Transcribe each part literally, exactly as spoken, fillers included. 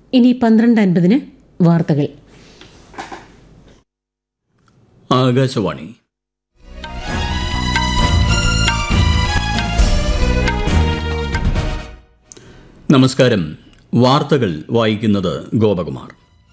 ഇനി പന്ത്രണ്ട് അൻപതിന് വാർത്തകൾ. ആകാശവാണി. നമസ്കാരം. വാർത്തകൾ വായിക്കുന്നത് ഗോപകുമാർ.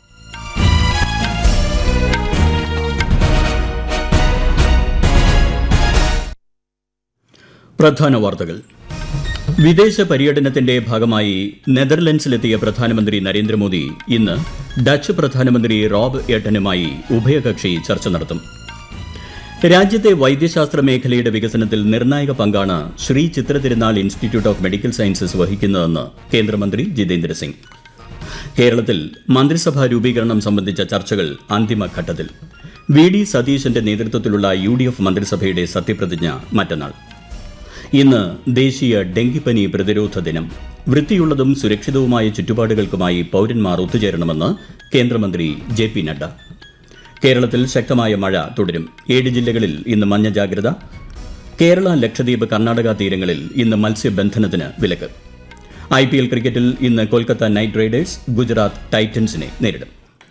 പ്രധാന വാർത്തകൾ. വിദേശ പര്യടനത്തിന്റെ ഭാഗമായി നെതർലൻഡ്സിലെത്തിയ പ്രധാനമന്ത്രി നരേന്ദ്രമോദി ഇന്ന് ഡച്ച് പ്രധാനമന്ത്രി റോബ് എട്ടനുമായി ഉഭയകക്ഷി ചർച്ച നടത്തും. രാജ്യത്തെ വൈദ്യശാസ്ത്ര മേഖലയുടെ വികസനത്തിൽ നിർണായക പങ്കാണ് Shri Chitra Thirunal institute of medical sciences വഹിക്കുന്നതെന്ന് കേന്ദ്രമന്ത്രി ജിതേന്ദ്ര സിംഗ്. കേരളത്തിൽ മന്ത്രിസഭാ രൂപീകരണം സംബന്ധിച്ച ചർച്ചകൾ അന്തിമഘട്ടത്തിൽ. വി ഡി സതീശന്റെ നേതൃത്വത്തിലുള്ള യു ഡി എഫ് മന്ത്രിസഭയുടെ സത്യപ്രതിജ്ഞ മറ്റന്നാൾ. ഇന്ന് ദേശീയ ഡെങ്കിപ്പനി പ്രതിരോധ ദിനം. വൃത്തിയുള്ളതും സുരക്ഷിതവുമായ ചുറ്റുപാടുകൾക്കുമായി പൌരന്മാർ ഒത്തുചേരണമെന്ന് കേന്ദ്രമന്ത്രി ജെ പി നഡ്ഡ. കേരളത്തിൽ ശക്തമായ മഴ തുടരും. ഏഴ് ജില്ലകളിൽ ഇന്ന് മഞ്ഞ ജാഗ്രത. കേരള, ലക്ഷദ്വീപ്, കർണാടക തീരങ്ങളിൽ ഇന്ന് മത്സ്യബന്ധനത്തിന് വിലക്ക്. ഐ പി എൽ ക്രിക്കറ്റിൽ ഇന്ന് കൊൽക്കത്ത നൈറ്റ് റൈഡേഴ്സ് ഗുജറാത്ത് ടൈറ്റൻസിനെ നേരിടും.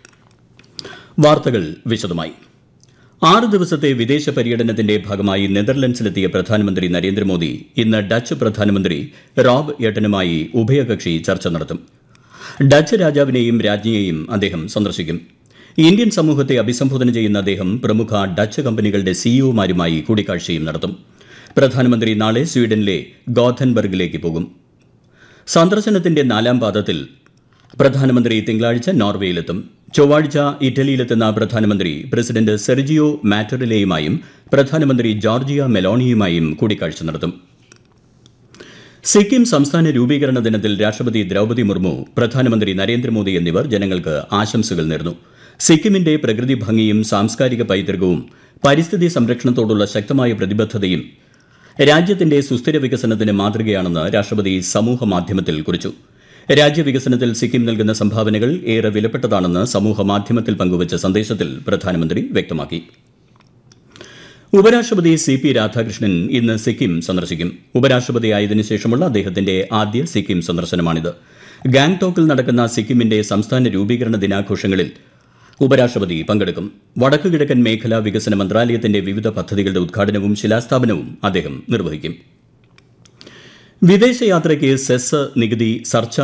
വാർത്തകൾ വിശദമായി. ആറ് ദിവസത്തെ വിദേശ പര്യടനത്തിന്റെ ഭാഗമായി നെതർലൻഡ്സിലെത്തിയ പ്രധാനമന്ത്രി നരേന്ദ്രമോദി ഇന്ന് ഡച്ച് പ്രധാനമന്ത്രി റോബ് എട്ടനുമായി ഉഭയകക്ഷി ചർച്ച നടത്തും. ഡച്ച് രാജാവിനെയും രാജ്ഞിയെയും അദ്ദേഹം സന്ദർശിക്കും. ഇന്ത്യൻ സമൂഹത്തെ അഭിസംബോധന ചെയ്യുന്ന അദ്ദേഹം പ്രമുഖ ഡച്ച് കമ്പനികളുടെ സിഇഒമാരുമായി കൂടിക്കാഴ്ചയും നടത്തും. പ്രധാനമന്ത്രി നാളെ സ്വീഡനിലെ ഗോഥൻബർഗിലേക്ക് പോകും. സന്ദർശനത്തിന്റെ നാലാം പാദത്തിൽ പ്രധാനമന്ത്രി തിങ്കളാഴ്ച നോർവേയിലെത്തും. ചൊവ്വാഴ്ച ഇറ്റലിയിലെത്തുന്ന പ്രധാനമന്ത്രി പ്രസിഡന്റ് സെർജിയോ മാറ്ററിലയുമായും പ്രധാനമന്ത്രി ജോർജിയ മെലോണിയുമായും കൂടിക്കാഴ്ച നടത്തും. സിക്കിം സംസ്ഥാന രൂപീകരണ ദിനത്തിൽ രാഷ്ട്രപതി ദ്രൌപദി മുർമു, പ്രധാനമന്ത്രി നരേന്ദ്രമോദി എന്നിവർ ജനങ്ങൾക്ക് ആശംസകൾ നേർന്നു. സിക്കിമിന്റെ പ്രകൃതി ഭംഗിയും സാംസ്കാരിക പൈതൃകവും പരിസ്ഥിതി സംരക്ഷണത്തോടുള്ള ശക്തമായ പ്രതിബദ്ധതയും രാജ്യത്തിന്റെ സുസ്ഥിര വികസനത്തിന് മാതൃകയാണെന്ന് രാഷ്ട്രപതി സമൂഹ മാധ്യമത്തിൽ കുറിച്ചു. രാജ്യവികസനത്തിൽ സിക്കിം നൽകുന്ന സംഭാവനകൾ ഏറെ വിലപ്പെട്ടതാണെന്ന് സമൂഹ മാധ്യമത്തിൽ പങ്കുവച്ച സന്ദേശത്തിൽ പ്രധാനമന്ത്രി വ്യക്തമാക്കി. ഉപരാഷ്ട്രപതി സി പി രാധാകൃഷ്ണൻ ഇന്ന് സിക്കിം സന്ദർശിക്കും. ഉപരാഷ്ട്രപതിയായതിനു ശേഷമുള്ള അദ്ദേഹത്തിന്റെ ആദ്യ സിക്കിം സന്ദർശനമാണിത്. ഗാംഗ്ടോക്കിൽ നടക്കുന്ന സിക്കിമിന്റെ സംസ്ഥാന രൂപീകരണ ദിനാഘോഷങ്ങളിൽ ഉപരാഷ്ട്രപതി പങ്കെടുക്കും. വടക്കു കിഴക്കൻ മേഖലാ വികസന മന്ത്രാലയത്തിന്റെ വിവിധ പദ്ധതികളുടെ ഉദ്ഘാടനവും ശിലാസ്ഥാപനവും അദ്ദേഹം നിർവഹിക്കും. വിദേശയാത്രയ്ക്ക് സെസ് നികുതി സർചാർജ്